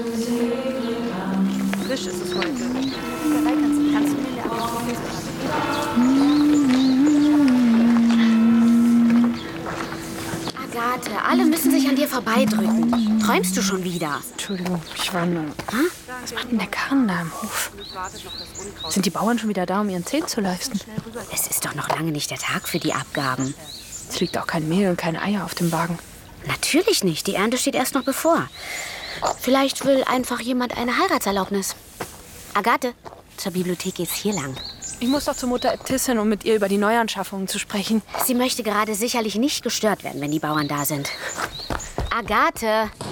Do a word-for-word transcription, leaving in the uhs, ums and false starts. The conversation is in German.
Frisch ist es heute. Kannst du mir der Apotheke Agathe, alle müssen sich an dir vorbeidrücken. Träumst du schon wieder? Entschuldigung, ich war nur... Hm? Was macht denn der Karren da im Hof? Sind die Bauern schon wieder da, um ihren Zehn zu leisten? Es ist doch noch lange nicht der Tag für die Abgaben. Es liegt auch kein Mehl und keine Eier auf dem Wagen. Natürlich nicht. Die Ernte steht erst noch bevor. Vielleicht will einfach jemand eine Heiratserlaubnis. Agathe, zur Bibliothek geht's hier lang. Ich muss doch zur Mutter Äbtissin, um mit ihr über die Neuanschaffungen zu sprechen. Sie möchte gerade sicherlich nicht gestört werden, wenn die Bauern da sind. Agathe!